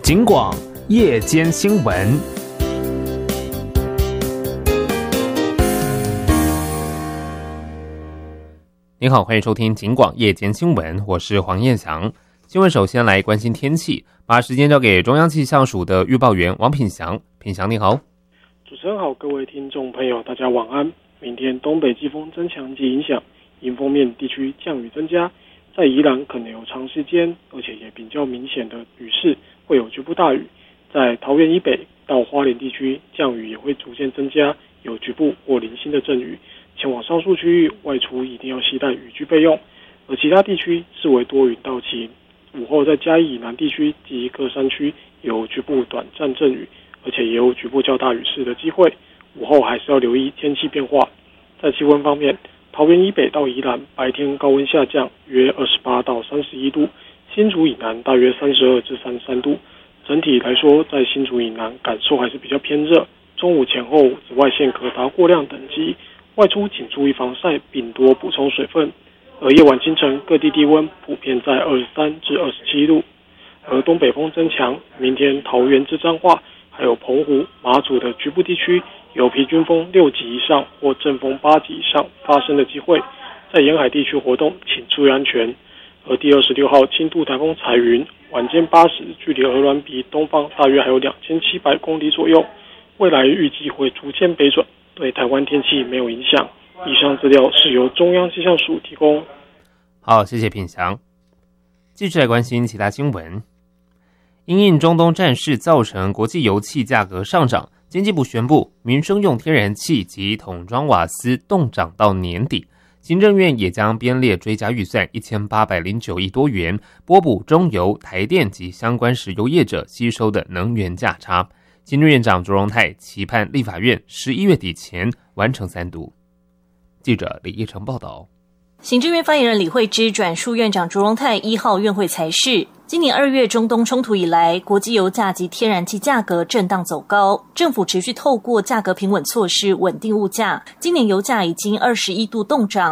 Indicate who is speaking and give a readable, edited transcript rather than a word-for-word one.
Speaker 1: 警广夜间新闻。您好，欢迎收听警广夜间新闻，我是黄彦翔。新闻首先来关心天气，把时间交给中央气象署的预报员王品祥。品祥你好。
Speaker 2: 主持人好，各位听众朋友大家晚安。明天东北季风增强及影响，迎风面地区降雨增加，在宜兰可能有长时间而且也比较明显的雨势，会有局部大雨。在桃园以北到花莲地区，降雨也会逐渐增加，有局部或零星的阵雨。前往上述区域外出一定要携带雨具备用，而其他地区视为多云到晴。午后在嘉义以南地区及各山区有局部短暂阵雨，而且也有局部较大雨势的机会。午后还是要留意天气变化。在气温方面，桃园以北到宜兰白天高温下降约28到31度，新竹以南大约32至33度。整体来说，在新竹以南感受还是比较偏热，中午前后紫外线可达过量等级，外出请注意防晒并多补充水分。而夜晚清晨各地低温普遍在23至27度。而东北风增强，明天桃园至彰化还有澎湖、马祖的局部地区有疲均风6级以上或阵风8级以上发生的机会，在沿海地区活动请注意安全。而第26号轻度台风彩云晚间8时距离鹅銮鼻东方大约还有2700公里左右，未来预计会逐渐北转，对台湾天气没有影响。以上资料是由中央气象署提供。
Speaker 1: 好，谢谢品祥。继续来关心其他新闻。因应中东战事造成国际油气价格上涨，经济部宣布民生用天然气及桶装瓦斯冻涨到年底。行政院也将编列追加预算1809亿多元，拨补中油、台电及相关石油业者吸收的能源价差。行政院长卓荣泰期盼立法院11月底前完成3读。记者李义成报道。
Speaker 3: 行政院发言人李惠芝转述院长卓荣泰1号院会裁示，今年2月中东冲突以来，国际油价及天然气价格震荡走高，政府持续透过价格平稳措施稳定物价。今年油价已经21度冻涨，